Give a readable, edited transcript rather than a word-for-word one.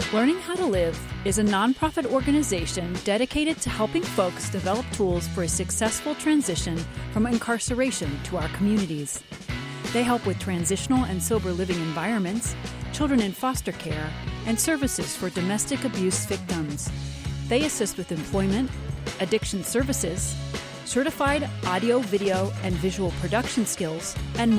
Learning How to Live is a nonprofit organization dedicated to helping folks develop tools for a successful transition from incarceration to our communities. They help with transitional and sober living environments, children in foster care, and services for domestic abuse victims. They assist with employment, addiction services, certified audio, video, and visual production skills, and more.